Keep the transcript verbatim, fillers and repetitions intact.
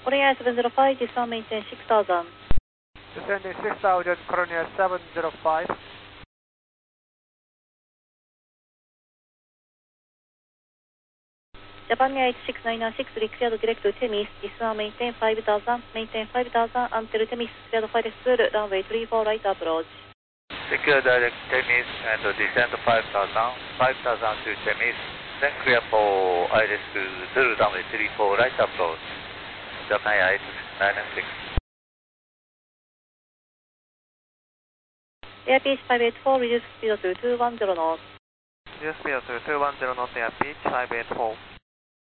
Korea seven zero five, this one maintain six thousand. Descending six thousand, Korea seven zero five. Japan Air eight six nine nine six, cleared direct to Temis, this one maintain five thousand, maintain five thousand until Temis, cleared flight school, runway three four right approach. Secure direct Temis and descend five thousand, five thousand to Temis, then clear for I R S Zulu runway three four right approach. Japan Air eight six nine nine six. Airbus five eight four, reduce speed to two one zero knots. Reduce speed to two one zero knots, Airbus five eight four.